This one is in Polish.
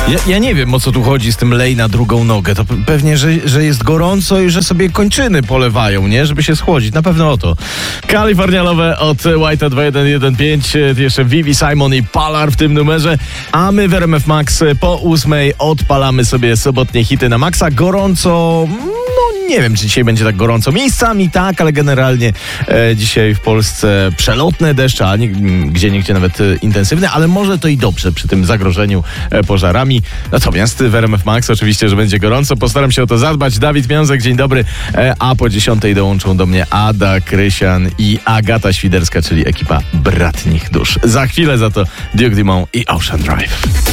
Ja nie wiem, o co tu chodzi z tym lej na drugą nogę. To pewnie, że jest gorąco i że sobie kończyny polewają, nie? Żeby się schłodzić. Na pewno o to. Kalifornialowe od White'a 2115. Jeszcze Vivi, Simon i Palar w tym numerze. A my w RMF Max po 8 odpalamy sobie sobotnie hity na maksa. Gorąco... Nie wiem, czy dzisiaj będzie tak gorąco. Miejscami tak, ale generalnie dzisiaj w Polsce przelotne deszcze, a gdzie nawet intensywne, ale może to i dobrze przy tym zagrożeniu pożarami. Natomiast w RMF Max oczywiście, że będzie gorąco. Postaram się o to zadbać. Dawid Miązek, dzień dobry. A po 10 dołączą do mnie Ada Krysian i Agata Świderska, czyli ekipa Bratnich Dusz. Za chwilę za to Duke Dumont i Ocean Drive.